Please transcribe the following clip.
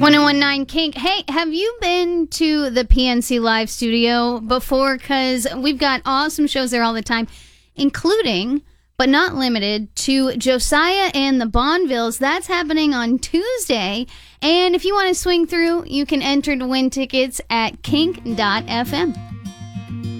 1019 Kink. Hey, have you been to the PNC Live studio before? Because we've got awesome shows there all the time, including, but not limited to, Josiah and the Bonvilles. That's happening on Tuesday. And if you want to swing through, you can enter to win tickets at kink.fm.